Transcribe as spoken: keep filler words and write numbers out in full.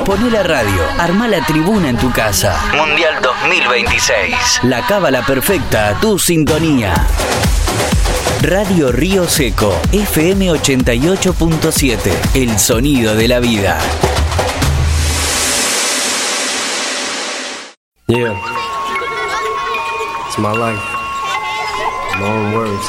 Poné la radio, armá la tribuna en tu casa. Mundial dos mil veintiséis. La cábala perfecta a tu sintonía. Radio Río Seco, F M ochenta y ocho punto siete. El sonido de la vida. Yeah. It's my life. My own words.